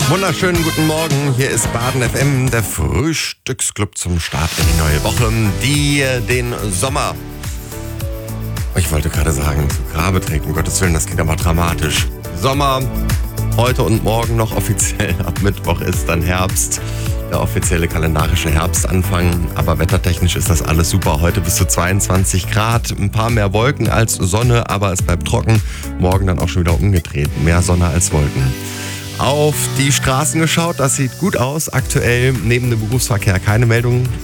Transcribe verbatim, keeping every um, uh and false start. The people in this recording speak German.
Wunderschönen guten Morgen, hier ist Baden F M, der Frühstücksclub zum Start in die neue Woche, die den Sommer, ich wollte gerade sagen, zu Grabe trägt, um Gottes Willen, das klingt aber dramatisch. Sommer, heute und morgen noch offiziell, ab Mittwoch ist dann Herbst, der offizielle kalendarische Herbstanfang, aber wettertechnisch ist das alles super. Heute bis zu zweiundzwanzig Grad, ein paar mehr Wolken als Sonne, aber es bleibt trocken, morgen dann auch schon wieder umgedreht, mehr Sonne als Wolken. Auf die Straßen geschaut, das sieht gut aus. Aktuell neben dem Berufsverkehr keine Meldungen